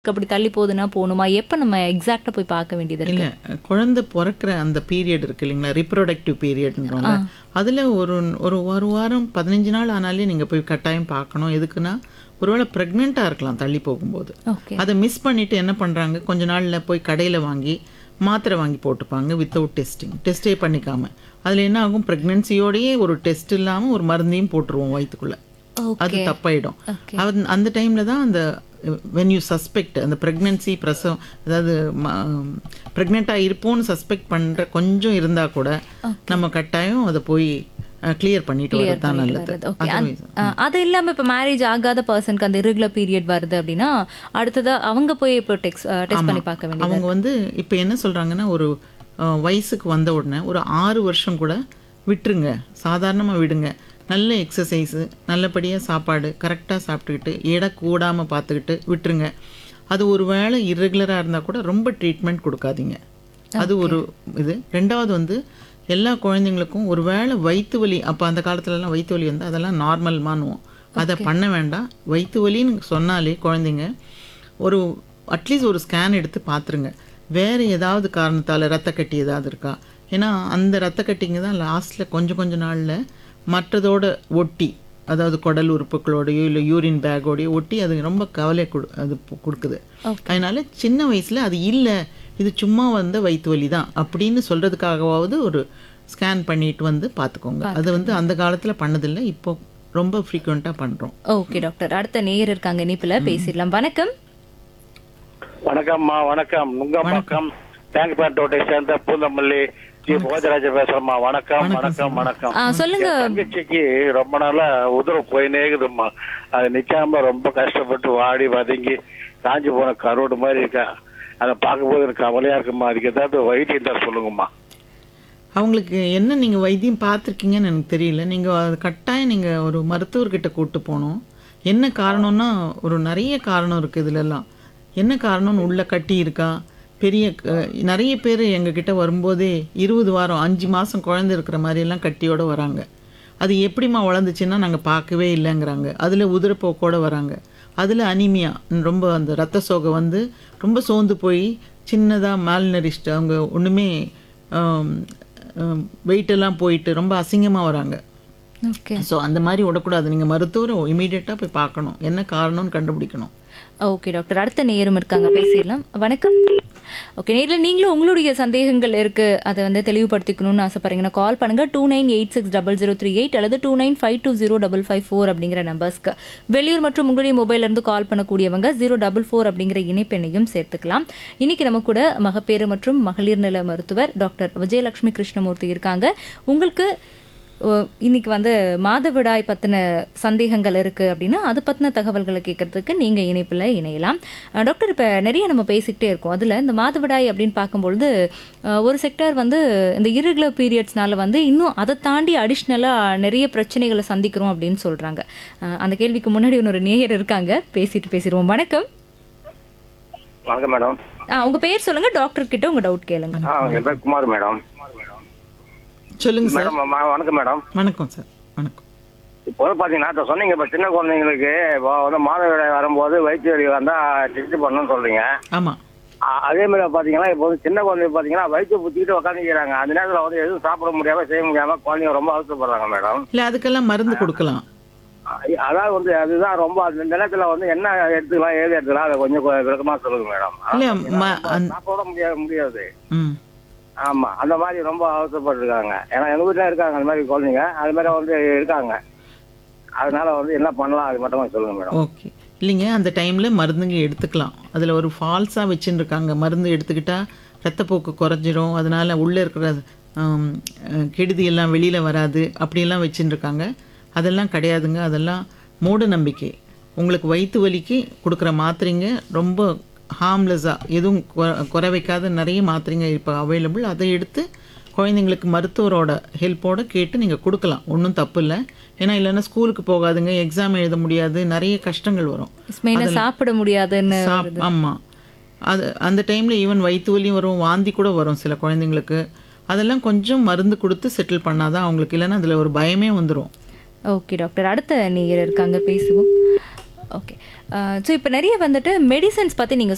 அப்படி தள்ளி போகுதுன்னா போகணுமா? எப்போ நம்ம எக்ஸாக்டாக போய் பார்க்க வேண்டியது இல்லை இருக்கு? குழந்தை பிறக்கிற அந்த பீரியட் இருக்கு இல்லைங்களா, ரிப்ரொடக்டிவ் பீரியட்ன்றோம்ல, அதில் ஒரு ஒரு ஒரு வாரம் 15 நாள் ஆனாலே நீங்கள் போய் கட்டாயம் பார்க்கணும். எதுக்குன்னா ஒருவேளை ப்ரெக்னெண்ட்டாக இருக்கலாம் தள்ளி போகும்போது. ஓகே. அதை மிஸ் பண்ணிவிட்டு என்ன பண்ணுறாங்க, கொஞ்ச நாளில் போய் கடையில் வாங்கி மாத்திரை வாங்கி போட்டுப்பாங்க வித்தவுட் டெஸ்ட்டே பண்ணிக்காமல். அதில் என்ன ஆகும், ப்ரெக்னென்சியோடையே ஒரு டெஸ்ட் இல்லாமல் ஒரு மருந்தையும் போட்டுருவோம் வயிற்றுக்குள்ளே. அது ஓகே. தப்பாயிடும். ஓகே. அந்த டைமில் தான் அந்த வென் யூ சஸ்பெக்ட் அந்த ப்ரெக்னென்சி பிரசவம், அதாவது ப்ரெக்னெண்ட்டாக இருப்போம்னு சஸ்பெக்ட் பண்ணுற கொஞ்சம் இருந்தால் கூட நம்ம கட்டாயம் அதை போய் கிளியர் பண்ணிட்டு வரது தான் நல்லது. ஓகே. அது இல்லாமல் இப்போ மேரேஜ் ஆகாத பர்சனுக்கு அந்த இரெகுலர் பீரியட் வருது அப்படின்னா அடுத்ததா அவங்க போய் இப்போ டெஸ்ட் பண்ணி பார்க்க வேண்டியது. அவங்க வந்து இப்போ என்ன சொல்கிறாங்கன்னா, ஒரு வயசுக்கு வந்த உடனே ஒரு 6 வருஷம் கூட விட்டுருங்க, சாதாரணமாக விடுங்க. நல்ல எக்ஸசைஸு, நல்லபடியாக சாப்பாடு கரெக்டாக சாப்பிட்டுக்கிட்டு எடை கூடாமல் பார்த்துக்கிட்டு விட்டுருங்க. அது ஒரு வேளை இர்ரெகுலராக இருந்தால் கூட ரொம்ப ட்ரீட்மெண்ட் கொடுக்காதீங்க. அது ஒரு இது. ரெண்டாவது வந்து எல்லா குழந்தைங்களுக்கும் ஒரு வேளை வயிற்று வலி, அப்போ அந்த காலத்துலலாம் வயிற்று வலி வந்து அதெல்லாம் நார்மல்மானுவோம். அதை பண்ண வேண்டாம். வயிற்று வலின்னு சொன்னாலே குழந்தைங்க ஒரு அட்லீஸ்ட் ஒரு ஸ்கேன் எடுத்து பார்த்துருங்க. வேறு ஏதாவது காரணத்தால் ரத்த கட்டி ஏதாவது இருக்கா? ஏன்னா அந்த ரத்த கட்டிங்க தான் லாஸ்ட்டில் கொஞ்சம் நாளில் மற்றதோட ஒட்டி, அதாவது குடல் உறுப்புகளோடையோ இல்லை யூரின் பேக்கோடையோ ஒட்டி அது ரொம்ப கவலை அது கொடுக்குது. அதனால சின்ன வயசில் அது இல்லை, இது சும்மா வந்த வயிற்று வலி தான் அப்படின்னு சொல்கிறதுக்காகவாவது ஒரு ஸ்கேன் பண்ணிட்டு வந்து பார்த்துக்கோங்க. அது வந்து அந்த காலத்தில் பண்ணதில்லை, இப்போ ரொம்ப ஃப்ரீக்வெண்ட்டாக பண்ணுறோம். Okay doctor. அடுத்த நேயர் இருக்காங்க இனிப்புல, பேசிடலாம். வணக்கம். வணக்கம்மா. வணக்கம். நுங்கம்பாக்கம் தேங்க்பேட்டோட்டை சேர்ந்த பூந்தமல்லி ஜி போஜராஜ பேசுறேம்மா. வணக்கம் வணக்கம் வணக்கம். சொல்லுங்க. தங்கச்சிக்கு ரொம்ப நாளா உதவு போயினே இருக்குதும்மா. அது நிக்காம ரொம்ப கஷ்டப்பட்டு வாடி வதங்கி காஞ்சி போன கரோடு மாதிரி இருக்கா. அதை பார்க்கும்போது எனக்கு கவலையா இருக்குமா. அதுக்கு ஏதாவது வைத்தியம் தான் சொல்லுங்கம்மா. அவங்களுக்கு என்ன நீங்கள் வைத்தியம் பார்த்துருக்கீங்கன்னு எனக்கு தெரியல. நீங்கள் அது கட்டாயம் நீங்கள் ஒரு மருத்துவர்கிட்ட கூப்பிட்டு போகணும். என்ன காரணம்னா ஒரு நிறைய காரணம் இருக்குது இதிலெல்லாம். என்ன காரணம்னு உள்ள கட்டி இருக்கா, பெரிய நிறைய பேர் எங்ககிட்ட வரும்போதே 20 வாரம் 5 மாதம் குழந்தை இருக்கிற மாதிரியெல்லாம் கட்டியோடு வராங்க. அது எப்படிமா வளர்ந்துச்சுன்னா நாங்கள் பார்க்கவே இல்லைங்கிறாங்க. அதில் உதிரப்போக்கோடு வராங்க. அதில் அனிமியா, ரொம்ப அந்த ரத்த சோகை வந்து ரொம்ப சோர்ந்து போய் சின்னதாக மால்நரிஷ்டு, அவங்க ஒன்றுமே வெயிட்டெல்லாம் போயிட்டு ரொம்ப அசிங்கமாக வராங்க. ஓகே. ஸோ அந்த மாதிரி விடக்கூடாது. நீங்கள் மருத்துவரை இமீடியட்டாக போய் பார்க்கணும், என்ன காரணம்னு கண்டுபிடிக்கணும். Okay doctor. அடுத்த நேரம் இருக்காங்க, பேசிடலாம். வணக்கம். ஓகே, நேரில் நீங்களும் உங்களுடைய சந்தேகங்கள் இருக்கு, அதை வந்து தெளிவுபடுத்திக்கணும்னு ஆசைப்படுறீங்கன்னா கால் பண்ணுங்க 29860038 அல்லது 29520554 அப்படிங்கிற நம்பர்ஸ்க்கு. வெளியூர் மற்றும் உங்களுடைய மொபைல்ல இருந்து கால் பண்ணக்கூடியவங்க 044 அப்படிங்கிற இணைப்பெண்ணையும் சேர்த்துக்கலாம். இன்னைக்கு நம்ம கூட மகப்பேறு மற்றும் மகளிர் நல மருத்துவர் டாக்டர் விஜயலட்சுமி கிருஷ்ணமூர்த்தி இருக்காங்க. உங்களுக்கு இன்னைக்கு வந்து மாதவிடாய் பற்றின சந்தேகங்கள் இருக்குது அப்படின்னா அது பற்றின தகவல்களை கேட்கறதுக்கு நீங்கள் இணைப்பில் இணையலாம். டாக்டர், இப்போ நிறைய நம்ம பேசிக்கிட்டே இருக்கோம். அதில் இந்த மாதவிடாய் அப்படின்னு பார்க்கும்பொழுது ஒரு செக்டர் வந்து இந்த இரெகுலர் பீரியட்ஸ்னால வந்து இன்னும் அதை தாண்டி அடிஷ்னலாக நிறைய பிரச்சனைகளை சந்திக்கிறோம் அப்படின்னு சொல்கிறாங்க. அந்த கேள்விக்கு முன்னாடி இன்னொரு நேயர் இருக்காங்க, பேசிடுவோம். வணக்கம். வணக்கம் மேடம். உங்கள் பேர் சொல்லுங்கள், டாக்டர் கிட்ட உங்கள் டவுட் கேளுங்க. என் பேர் குமார் மேடம். சொல்லுங்க சார். மேடம் வணக்கம் மேடம். வணக்கம் சார். வணக்கம். இப்போ பார்த்தீங்கன்னா இப்போ சொன்னீங்க, இப்போ சின்ன குழந்தைங்களுக்கு இப்போ வந்து மாதவிடாய் வரும்போது வயிற்று வலி வந்தால் டெஸ்ட் பண்ணணும்னு சொல்கிறீங்க. ஆமாம். அதே மாதிரி பார்த்தீங்கன்னா இப்போ வந்து சின்ன குழந்தை பார்த்தீங்கன்னா வயிற்று புத்திக்கிட்டு உட்காந்துக்கிறாங்க. அந்த நேரத்தில் வந்து எதுவும் சாப்பிட முடியாமல் செய்ய முடியாமல் குழந்தைங்க ரொம்ப அவசரப்படுறாங்க மேடம். இல்லை, அதுக்கெல்லாம் மருந்து கொடுக்கலாம். அதாவது வந்து அதுதான் ரொம்ப அந்த நேரத்தில் வந்து என்ன எடுத்துக்கலாம் ஏது எடுத்துக்கலாம் அதை கொஞ்சம் விளக்கமாக சொல்லுங்க மேடம். சாப்பிட முடியாது. ம். ஆமா, அந்த மாதிரி ரொம்ப அவசரப்பட்டிருக்காங்க. ஏன்னா எங்க வீட்டுல இருக்காங்க அந்த மாதிரி குழந்தைங்க, அது மாதிரி வந்து இருக்காங்க. அதனால வந்து என்ன பண்ணலாம் அது மட்டும் சொல்லுங்க மேடம். ஓகே. இல்லைங்க, அந்த டைமில் மருந்துங்க எடுத்துக்கலாம். அதில் ஒரு ஃபால்ஸாக வச்சுன்னு இருக்காங்க. மருந்து எடுத்துக்கிட்டா ரத்தப்போக்கு குறைஞ்சிரும், அதனால் உள்ளே இருக்கிற கெடுதி எல்லாம் வெளியில் வராது அப்படியெல்லாம் வச்சுன்னு இருக்காங்க. அதெல்லாம் கிடையாதுங்க. அதெல்லாம் மூட நம்பிக்கை. உங்களுக்கு வயிற்று வலிக்கு கொடுக்குற மாத்திரைங்க ரொம்ப ஹார்ம்லெஸ்ஸாக எதுவும் குறை வைக்காத நிறைய மாத்திரைங்க இப்போ அவைலபிள். அதை எடுத்து குழந்தைங்களுக்கு மருத்துவரோட ஹெல்ப்போடு கேட்டு நீங்கள் கொடுக்கலாம், ஒன்றும் தப்பு இல்லை. ஏன்னா இல்லைன்னா ஸ்கூலுக்கு போகாதுங்க, எக்ஸாம் எழுத முடியாது, நிறைய கஷ்டங்கள் வரும், சாப்பிட முடியாதுன்னு. ஆமாம். அது அந்த டைமில் ஈவன் வயிற்று வலியும் வரும், வாந்தி கூட வரும் சில குழந்தைங்களுக்கு. அதெல்லாம் கொஞ்சம் மருந்து கொடுத்து செட்டில் பண்ணாதான் அவங்களுக்கு, இல்லைன்னா அதில் ஒரு பயமே வந்துடும். Okay doctor. அடுத்த நேயர் இருக்காங்க, பேசுவோம். ஓகே. ஸோ இப்போ நிறைய வந்துட்டு மெடிசன்ஸ் பற்றி நீங்கள்